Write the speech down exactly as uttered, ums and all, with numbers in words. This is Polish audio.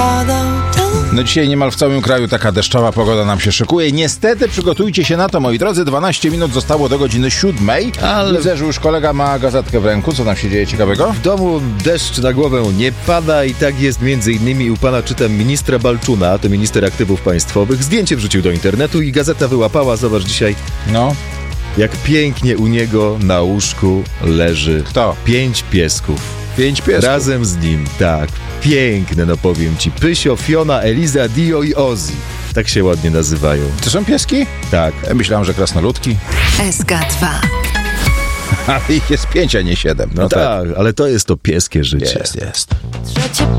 No dzisiaj niemal w całym kraju taka deszczowa pogoda nam się szykuje. Niestety przygotujcie się na to, moi drodzy. dwanaście minut zostało do godziny siódmej. Ale... Widzę, że już kolega ma gazetkę w ręku. Co tam się dzieje ciekawego? W domu deszcz na głowę nie pada i tak jest między innymi u pana, czytam, ministra Balczuna, to minister aktywów państwowych. Zdjęcie wrzucił do internetu i gazeta wyłapała. Zobacz dzisiaj, No. jak pięknie u niego na łóżku leży. Kto? Pięć piesków. Pięć piesków. Razem z nim, tak. Piękne, no powiem ci. Pysio, Fiona, Eliza, Dio i Ozzy. Tak się ładnie nazywają. To są pieski? Tak. Ja myślałem, że krasnoludki. S K dwa. Ale ich jest pięć, a nie siedem. No, no tak, ale to jest to pieskie życie. Jest, jest. Trzecie